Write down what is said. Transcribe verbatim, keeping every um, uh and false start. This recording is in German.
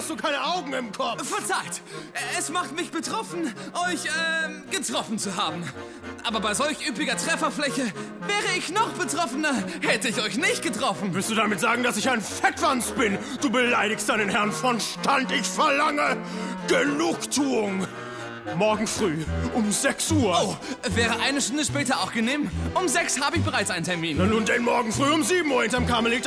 hast du keine Augen im Kopf? Verzeiht! Es macht mich betroffen, euch, ähm, getroffen zu haben. Aber bei solch üppiger Trefferfläche wäre ich noch betroffener, hätte ich euch nicht getroffen. Willst du damit sagen, dass ich ein Fettwanz bin? Du beleidigst deinen Herrn von Stand. Ich verlange Genugtuung. Morgen früh um sechs Uhr. Oh, wäre eine Stunde später auch genehm? Um sechs habe ich bereits einen Termin. Na nun, denn morgen früh um sieben Uhr hinterm Karmelit